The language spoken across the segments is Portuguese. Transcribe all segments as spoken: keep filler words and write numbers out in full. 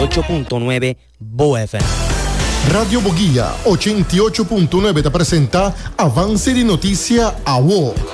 ocho punto nueve Bo F M. Radio Boguía ochenta y ocho punto nueve te presenta Avance de Noticia A W O.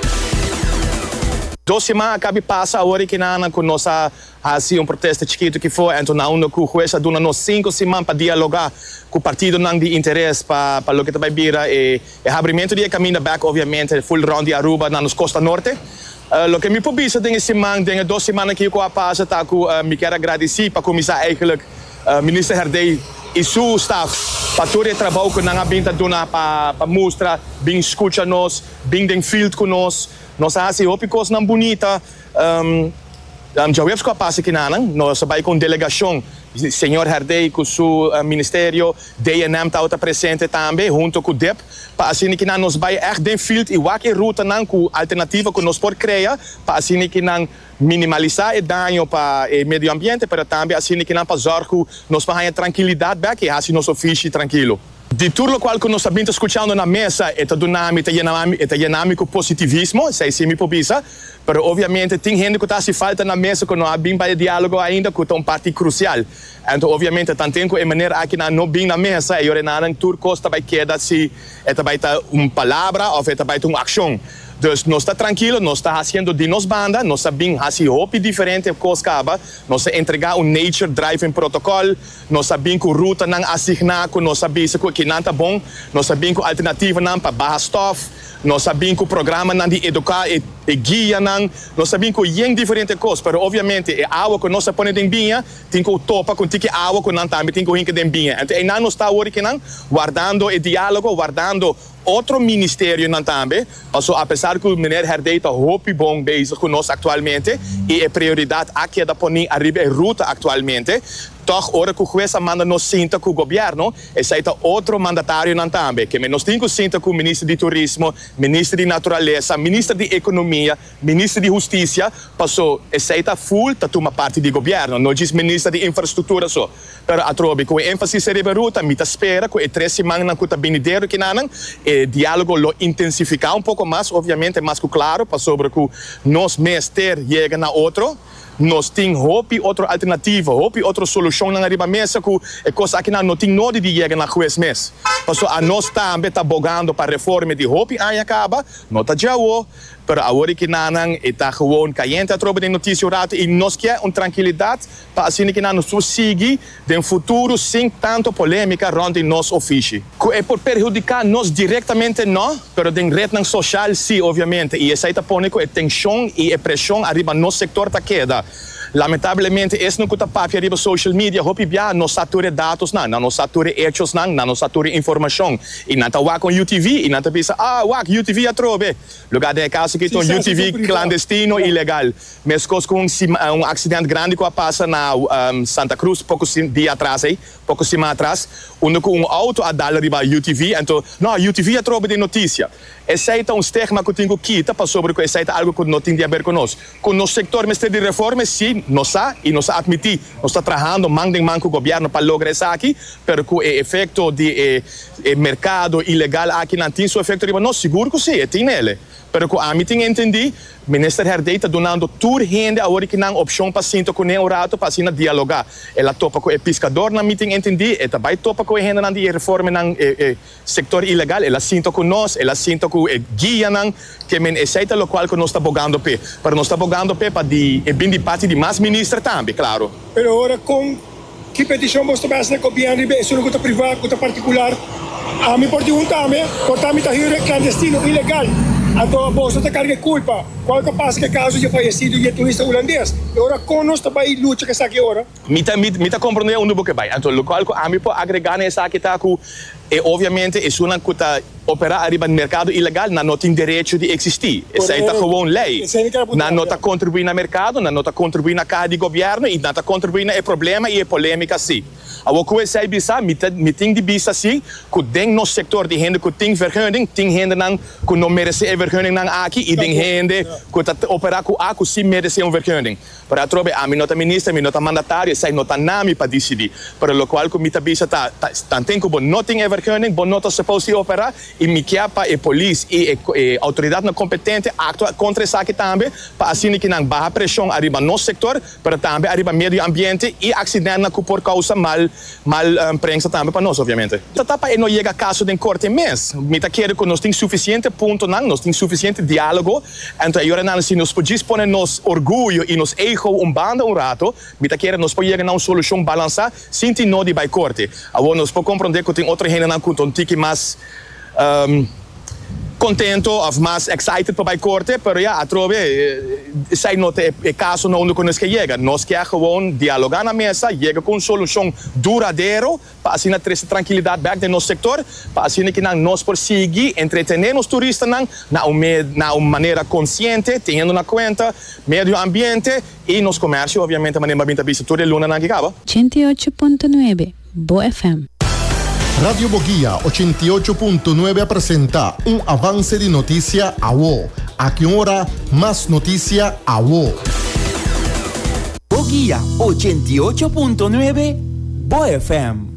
Dos semanas acaba passa agora que nana com nossa assim um protesto chiquito que foi então na onda com o juez dona nos cinco semanas para dialogar com o partido não de interesse para para o que vai vir e o abrimento de caminho back obviamente full round de Aruba na nos Costa Norte. Uh, o que me pobisa tem esse semana tem duas semanas que eu passa tá com uh, me quero agradecer para começar eigenlijk uh, minister Herdey e seu staff para todo o trabalho que nós bem tá dando para para mostrar bem escuta nós bem den field com nós nós assim opicos não bonita um, um, já vemos que passa aqui na nós vai com delegação senhor Herdey com seu uh, ministério D N M está presente também junto com o D E P para assim que nós vai echt den field e qualquer ruta não com alternativa que nós por criar para assim que nós minimalizar o dano para o meio ambiente para também assim que nós para zorgo nós para ter tranquilidade back e assim nosso fiche tranquilo. De tudo o qual que nós estamos escutando na mesa é dinâmico, é dinâmico positivismo, sei se me pobisa, mas obviamente tem gente que está se falta na mesa que não há bem para diálogo ainda, que é uma parte crucial. Então obviamente tanto que a maneira aqui não bem na mesa, e ora não tudo costa vai quedar se é vai ter uma palavra ou é vai ter uma ação. Dus nós está tranquilo, nós está fazendo de nós banda, nós sabemos fazer roupa diferente coisa acaba, nós entregar um nature driving protocol, nós sabemos que a ruta não assignar, nós sabemos que não está bom, nós sabemos que a alternativa não para barra stuff, nós sabemos que o programa não de educar e, e guia não, nós sabemos que é diferente coisa, mas obviamente a água que nós põe em binha, tem que topa com que a água que não também tem que ir em binha. Então aí não está agora que não guardando o diálogo, guardando outro ministério não também, passou apesar que o ministro Herdey está muito bom bezig conosco atualmente e a prioridade aqui é da pôr arriba a ruta atualmente, toch ora que o juez manda nos sinta com o governo e saíta outro mandatário não também, que nós temos que sinta com o ministro de turismo, ministro de natureza, ministro de economia, ministro de justiça, passou e saíta full tá uma parte do governo, não diz ministro de infraestrutura só. Pero a trobe com ênfase seriba ruta, mita espera com três semanas na cuta benideiro que nanan, e diálogo lo intensificar um pouco mais, obviamente mais claro, para sobre que nós mester chega na outro. Nós temos outra alternativa, outra solução na arriba mesa que é coisa que não tem nada de chegar na juiz mês. Então, a nós também está bogando para a reforma de roupa aí acaba, não está já o, mas agora que não está gewoon caindo a tropa de notícia rato e nós queremos uma tranquilidade para assim que não nos siga no futuro sem tanto polêmica rondem nosso ofício. É por prejudicar nós diretamente não, mas em rede social sim, obviamente, e essa está pondo a tensão e a pressão arriba no sector da queda. Lamentavelmente, esse não custa papo arriba social media, hopi bia não satura dados não, não satura hechos não, não satura informação. E não está com U T V, e não está pensa, ah, wak, U T V a trobe. Lugar de caso que tem U T V clandestino, ilegal. Mas com um acidente grande que passa na um, Santa Cruz, pouco dia atrás, aí, pouco semana atrás, onde com um auto a dar arriba U T V, então, não, U T V a trobe de notícia. Esse é um estigma que eu tenho que quitar, para sobre que esse é algo que não tem a ver conosco. Com o nosso sector de reforma, sim, nós está e nós admitir, nós está trabalhando mão em mão com o governo para lograr isso aqui, mas com o efeito de eh, eh, mercado ilegal aqui não tem seu efeito, não, seguro que sim, tem nele. Mas com a mim tem entendi, o ministro Herdey está dando toda gente agora que não opção para sinto com o rato para assim dialogar. Ela topa com o pescador na mim tem entendi, ela vai topa com a gente na de reforma no eh, eh, sector ilegal, ela sinto com nós, ela sinto com o guia não, que men aceita o qual que nós está bogando pe, para nós está bogando pe para de é bem de parte de mais ministro também, claro. Mas agora com que petição você vai fazer com o governo, isso não é privado, é particular. A mim pode perguntar-me, portanto, está aí clandestino, ilegal. Então, você está carregando culpa. Qual que passa que caso de falecido e turista holandês? Agora, como nós também luta que está aqui agora? Mita mita compreender onde você vai. Então, o qual que a mim pode agregar nessa aqui está com e obviamente é uma que está operar arriba no mercado ilegal, não tem direito de existir. Essa é gewoon lei. Não está contribuindo no mercado, não está contribuindo na casa do governo e não está contribuindo no problema e a polêmica sim. Abo ku sai bisa meeting di bisa si ku ding no sector di hende ku ting vergunning ting hende nang ku no merece e vergunning nang aki i ding hende ku ta opera ku aku si merece un vergunning. Para trobe a mi nota ministra, mi nota mandataria sai nota nami pa decidi. Para lo qual ku mita bisa ta tanten ku bon noting e vergunning bon nota supposed opera e mi chiapa e police e, e autoridade na competente actua contra essa aqui também para assim que não barra pressão arriba no sector para também arriba meio ambiente e acidente na por causa mal mal um, prensa também para nós obviamente. Tapa e não chega caso de corte mês. Me tá querendo que nós tem suficiente ponto não, nós tem suficiente diálogo. Então agora não se nós podemos pôr nos orgulho e nos ego um banda um rato, me tá querendo nós podemos chegar a uma solução balançar sem ter não de vai corte. Agora nós podemos compreender que tem outra gente não com um tique mais um, contento of mais excited para corte, pero ja, atrove, sai nota é caso não onde nós que chega. Nós quer gewoon dialogar na mesa, chega com solução duradouro, para assim ter essa tranquilidade back no sector, para assim que nós prosseguir entretener os turistas na na uma na uma maneira consciente, tendo na conta meio ambiente e nos comércio, obviamente, a maneira bem vista toda luna na que acaba. ochenta y ocho punto nueve Bo F M. Radio Boguía ochenta y ocho punto nueve presenta un avance de noticia a vos. A qué hora más noticia a vos. Boguía ochenta y ocho punto nueve Bo F M.